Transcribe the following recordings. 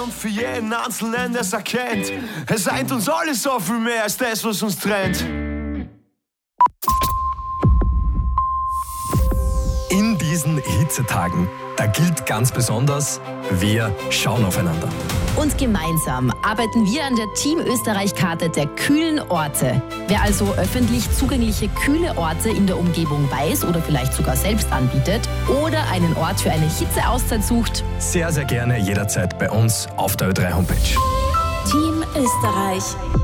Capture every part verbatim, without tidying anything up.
und für jeden Einzelnen, der es erkennt. Es eint uns alle so viel mehr als das, was uns trennt. In diesen Hitzetagen, da gilt ganz besonders, wir schauen aufeinander. Und gemeinsam arbeiten wir an der Team Österreich-Karte der kühlen Orte. Wer also öffentlich zugängliche kühle Orte in der Umgebung weiß oder vielleicht sogar selbst anbietet oder einen Ort für eine Hitzeauszeit sucht, sehr, sehr gerne jederzeit bei uns auf der Ö drei Homepage. Team Österreich.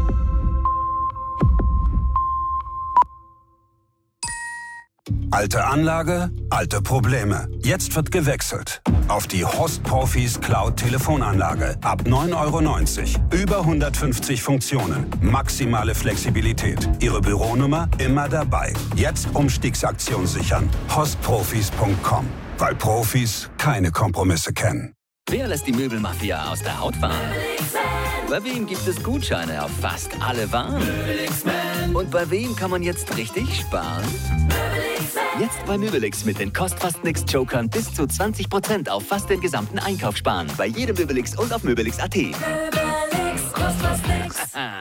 Alte Anlage, alte Probleme. Jetzt wird gewechselt. Auf die Host-Profis Cloud-Telefonanlage. Ab neun Euro neunzig. Über hundertfünfzig Funktionen. Maximale Flexibilität. Ihre Büronummer immer dabei. Jetzt Umstiegsaktion sichern. hostprofis punkt com. Weil Profis keine Kompromisse kennen. Wer lässt die Möbelmafia aus der Haut fahren? Bei wem gibt es Gutscheine auf fast alle Waren? Und bei wem kann man jetzt richtig sparen? Jetzt bei Möbelix mit den Kost-Fast-Nix-Jokern bis zu zwanzig Prozent auf fast den gesamten Einkauf sparen. Bei jedem Möbelix und auf Möbelix punkt at. Möbelix, kost was nix.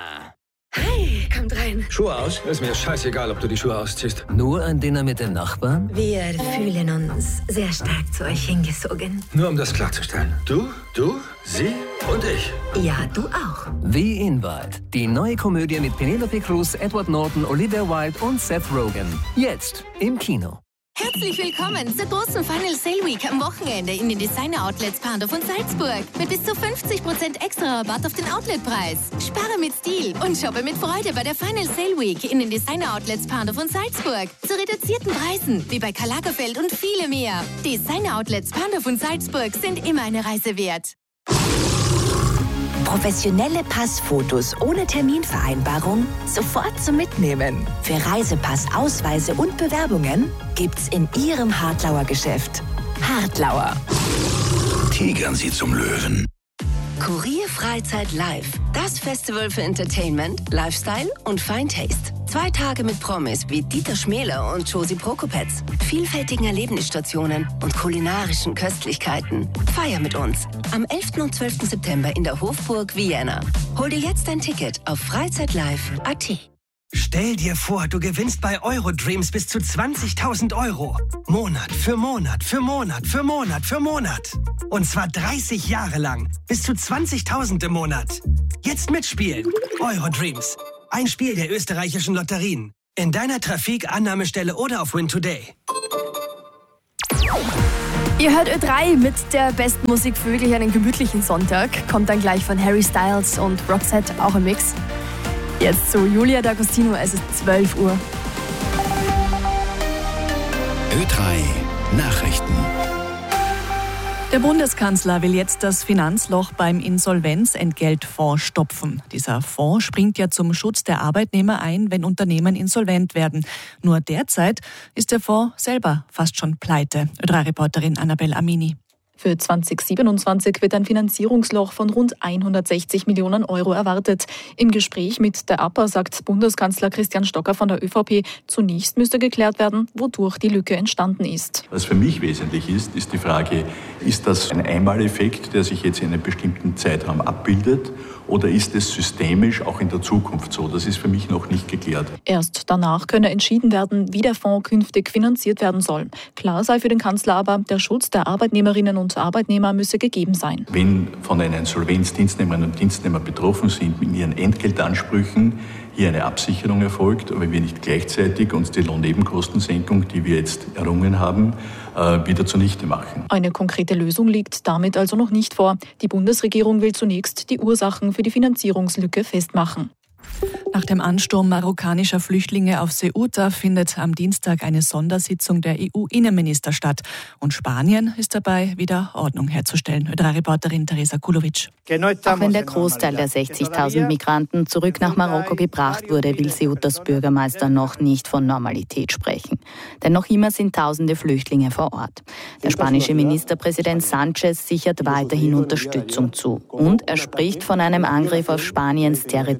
Hi, kommt rein. Schuhe aus? Ist mir scheißegal, ob du die Schuhe ausziehst. Nur ein Dinner mit den Nachbarn? Wir fühlen uns sehr stark zu euch hingezogen. Nur um das klarzustellen. Du, du, sie und ich. Ja, du auch. Wie Invite. Die neue Komödie mit Penelope Cruz, Edward Norton, Olivia Wilde und Seth Rogen. Jetzt im Kino. herzlich willkommen zur großen Final Sale Week am Wochenende in den Designer Outlets Pandorf und Salzburg. Mit bis zu fünfzig Prozent extra Rabatt auf den Outletpreis. Spare mit Stil und shoppe mit Freude bei der Final Sale Week in den Designer Outlets Pandorf und Salzburg. Zu reduzierten Preisen, wie bei Karl Lagerfeld und viele mehr. Designer Outlets Pandorf und Salzburg sind immer eine Reise wert. Professionelle Passfotos ohne Terminvereinbarung sofort zum Mitnehmen. Für Reisepass, Ausweise und Bewerbungen gibt's in Ihrem Hartlauer Geschäft. Hartlauer. Tigern Sie zum Löwen. Kurier Freizeit Live. Das Festival für Entertainment, Lifestyle und Fine Taste. Zwei Tage mit Promis wie Dieter Schmäler und Josie Prokopetz. Vielfältigen Erlebnisstationen und kulinarischen Köstlichkeiten. Feier mit uns. Am elften und zwölften September in der Hofburg Vienna. Hol dir jetzt ein Ticket auf freizeitlive punkt at. Stell dir vor, du gewinnst bei Eurodreams bis zu zwanzigtausend Euro. Monat für Monat für Monat für Monat für Monat. Und zwar dreißig Jahre lang. Bis zu zwanzigtausend im Monat. Jetzt mitspielen. Eurodreams. Ein Spiel der österreichischen Lotterien. In deiner Trafik, Annahmestelle oder auf Win Today. Ihr hört Ö drei mit der besten Musik für wirklich einen gemütlichen Sonntag. Kommt dann gleich von Harry Styles und Roxette, auch im Mix. Jetzt zu Julia D'Agostino, es ist zwölf Uhr. Ö drei Nachrichten. Der Bundeskanzler will jetzt das Finanzloch beim Insolvenzentgeltfonds stopfen. Dieser Fonds springt ja zum Schutz der Arbeitnehmer ein, wenn Unternehmen insolvent werden. Nur derzeit ist der Fonds selber fast schon pleite. Ö drei Reporterin Annabel Amini. Für zwanzig siebenundzwanzig wird ein Finanzierungsloch von rund hundertsechzig Millionen Euro erwartet. Im Gespräch mit der A P A sagt Bundeskanzler Christian Stocker von der ÖVP, zunächst müsste geklärt werden, wodurch die Lücke entstanden ist. Was für mich wesentlich ist, ist die Frage, ist das ein Einmaleffekt, der sich jetzt in einem bestimmten Zeitraum abbildet, oder ist es systemisch auch in der Zukunft so? Das ist für mich noch nicht geklärt. Erst danach könne entschieden werden, wie der Fonds künftig finanziert werden soll. Klar sei für den Kanzler aber, der Schutz der Arbeitnehmerinnen und Arbeitnehmer müsse gegeben sein. Wenn von einer Insolvenz Dienstnehmerinnen und Dienstnehmer betroffen sind mit ihren Entgeltansprüchen, hier eine Absicherung erfolgt, aber wir nicht gleichzeitig uns die Lohnnebenkostensenkung, die wir jetzt errungen haben, wieder zunichte machen. Eine konkrete Lösung liegt damit also noch nicht vor. Die Bundesregierung will zunächst die Ursachen für die Finanzierungslücke festmachen. Nach dem Ansturm marokkanischer Flüchtlinge auf Ceuta findet am Dienstag eine Sondersitzung der E U-Innenminister statt. Und Spanien ist dabei, wieder Ordnung herzustellen. Ö drei Reporterin Teresa Kulovic. Auch wenn der Großteil der sechzigtausend Migranten zurück nach Marokko gebracht wurde, will Ceutas Bürgermeister noch nicht von Normalität sprechen. Denn noch immer sind tausende Flüchtlinge vor Ort. Der spanische Ministerpräsident Sanchez sichert weiterhin Unterstützung zu. Und er spricht von einem Angriff auf Spaniens territoriale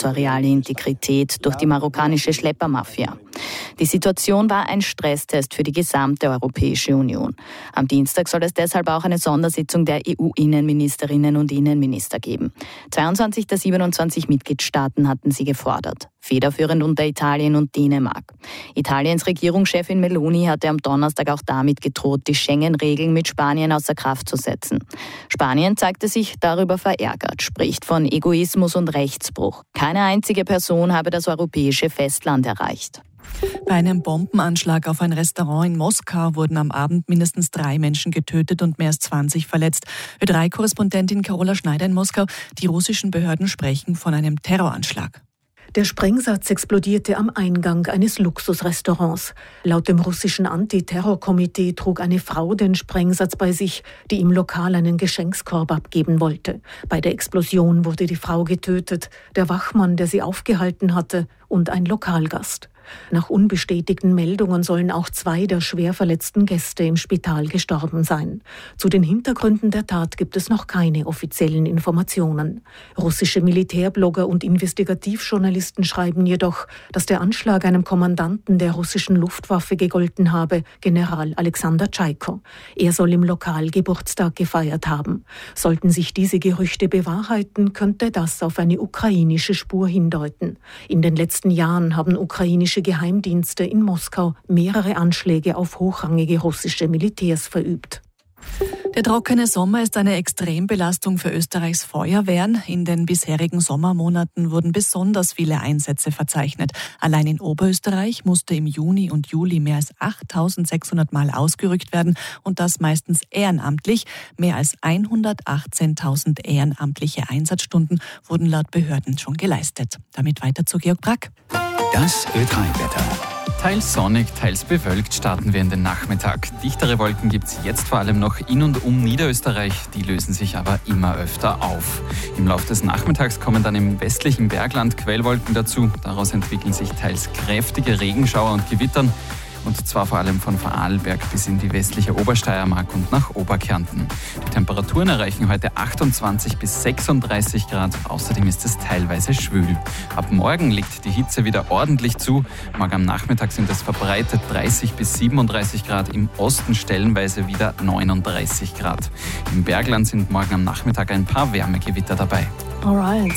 Integrität durch die marokkanische Schleppermafia. Die Situation war ein Stresstest für die gesamte Europäische Union. Am Dienstag soll es deshalb auch eine Sondersitzung der E U-Innenministerinnen und Innenminister geben. zweiundzwanzig der siebenundzwanzig Mitgliedstaaten hatten sie gefordert. Federführend unter Italien und Dänemark. Italiens Regierungschefin Meloni hatte am Donnerstag auch damit gedroht, die Schengen-Regeln mit Spanien außer Kraft zu setzen. Spanien zeigte sich darüber verärgert, spricht von Egoismus und Rechtsbruch. Keine einzige Person habe das europäische Festland erreicht. Bei einem Bombenanschlag auf ein Restaurant in Moskau wurden am Abend mindestens drei Menschen getötet und mehr als zwanzig verletzt. Ö drei Korrespondentin Carola Schneider in Moskau. Die russischen Behörden sprechen von einem Terroranschlag. Der Sprengsatz explodierte am Eingang eines Luxusrestaurants. Laut dem russischen Antiterrorkomitee trug eine Frau den Sprengsatz bei sich, die im Lokal einen Geschenkskorb abgeben wollte. Bei der Explosion wurde die Frau getötet, der Wachmann, der sie aufgehalten hatte, und ein Lokalgast. Nach unbestätigten Meldungen sollen auch zwei der schwer verletzten Gäste im Spital gestorben sein. Zu den Hintergründen der Tat gibt es noch keine offiziellen Informationen. Russische Militärblogger und Investigativjournalisten schreiben jedoch, dass der Anschlag einem Kommandanten der russischen Luftwaffe gegolten habe, General Alexander Tschaiko. Er soll im Lokal Geburtstag gefeiert haben. Sollten sich diese Gerüchte bewahrheiten, könnte das auf eine ukrainische Spur hindeuten. In den letzten Jahren haben ukrainische Geheimdienste in Moskau mehrere Anschläge auf hochrangige russische Militärs verübt. Der trockene Sommer ist eine Extrembelastung für Österreichs Feuerwehren. In den bisherigen Sommermonaten wurden besonders viele Einsätze verzeichnet. Allein in Oberösterreich musste im Juni und Juli mehr als achttausendsechshundert Mal ausgerückt werden und das meistens ehrenamtlich. Mehr als hundertachtzehntausend ehrenamtliche Einsatzstunden wurden laut Behörden schon geleistet. Damit weiter zu Georg Brack. Das Ö drei Wetter. Teils sonnig, teils bewölkt starten wir in den Nachmittag. Dichtere Wolken gibt es jetzt vor allem noch in und um Niederösterreich, die lösen sich aber immer öfter auf. Im Laufe des Nachmittags kommen dann im westlichen Bergland Quellwolken dazu. Daraus entwickeln sich teils kräftige Regenschauer und Gewittern. Und zwar vor allem von Vorarlberg bis in die westliche Obersteiermark und nach Oberkärnten. Die Temperaturen erreichen heute achtundzwanzig bis sechsunddreißig Grad. Außerdem ist es teilweise schwül. Ab morgen legt die Hitze wieder ordentlich zu. Morgen am Nachmittag sind es verbreitet dreißig bis siebenunddreißig Grad. Im Osten stellenweise wieder neununddreißig Grad. Im Bergland sind morgen am Nachmittag ein paar Wärmegewitter dabei. Alright.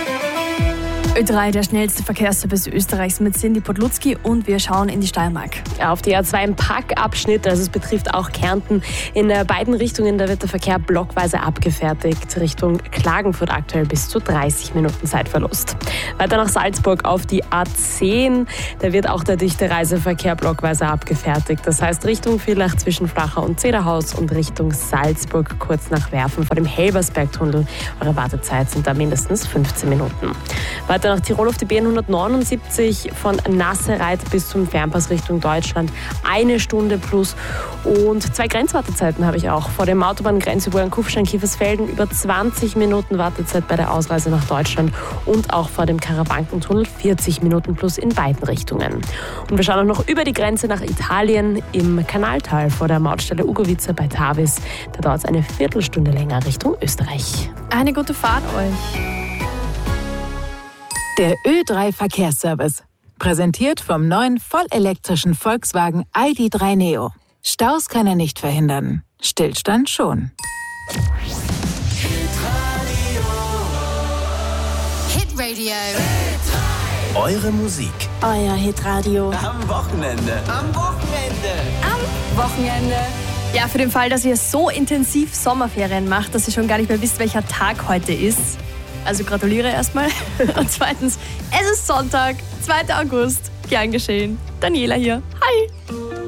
Ö drei, der schnellste Verkehrsservice Österreichs mit Cindy Podlutzki und wir schauen in die Steiermark. Auf die A zwei im Packabschnitt, also es betrifft auch Kärnten. In beiden Richtungen, da wird der Verkehr blockweise abgefertigt. Richtung Klagenfurt aktuell bis zu dreißig Minuten Zeitverlust. Weiter nach Salzburg auf die A zehn, da wird auch der dichte Reiseverkehr blockweise abgefertigt. Das heißt Richtung Villach zwischen Flacher und Zederhaus und Richtung Salzburg kurz nach Werfen vor dem Helbersbergtunnel. Eure Wartezeit sind da mindestens fünfzehn Minuten. Weiter nach Tirol auf die B N hundertneunundsiebzig von Nassereit bis zum Fernpass Richtung Deutschland. Eine Stunde plus. Und zwei Grenzwartezeiten habe ich auch. Vor dem Autobahngrenzübergang Kufstein-Kiefersfelden über zwanzig Minuten Wartezeit bei der Ausreise nach Deutschland. Und auch vor dem Karawankentunnel vierzig Minuten plus in beiden Richtungen. Und wir schauen auch noch über die Grenze nach Italien im Kanaltal vor der Mautstelle Ugovice bei Tavis. Da dauert es eine Viertelstunde länger Richtung Österreich. Eine gute Fahrt euch. Der Ö drei Verkehrsservice. Präsentiert vom neuen vollelektrischen Volkswagen I D drei Neo. Staus kann er nicht verhindern. Stillstand schon. Hitradio. Eure Musik. Euer Hitradio. Am Wochenende. Am Wochenende. Am Wochenende. Ja, für den Fall, dass ihr so intensiv Sommerferien macht, dass ihr schon gar nicht mehr wisst, welcher Tag heute ist. Also gratuliere erstmal. Und zweitens, es ist Sonntag, zweiter August. Gern geschehen. Daniela hier.